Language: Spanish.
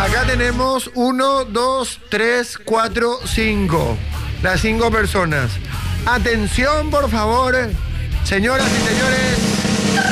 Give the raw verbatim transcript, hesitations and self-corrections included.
Acá tenemos uno, dos, tres, cuatro, cinco. Las cinco personas. Atención, por favor, señoras y señores.